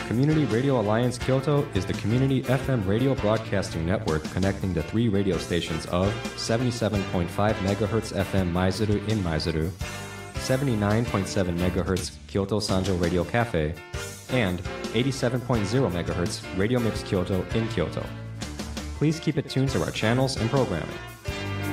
Community Radio Alliance Kyoto is the community FM radio broadcasting network connecting the 3 radio stations of 77.5 MHz FM Maizuru in Maizuru, 79.7 MHz Kyoto Sanjo Radio Cafe, and 87.0 MHz Radio Mix Kyoto in Kyoto. Please keep it tuned to our channels and programming.